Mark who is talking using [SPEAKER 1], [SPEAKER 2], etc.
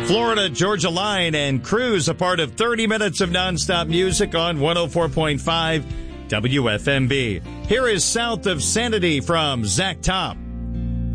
[SPEAKER 1] Florida Georgia Line and Cruise, a part of 30 minutes of nonstop music on 104.5 WFMB. Here is South of Sanity from Zach Top.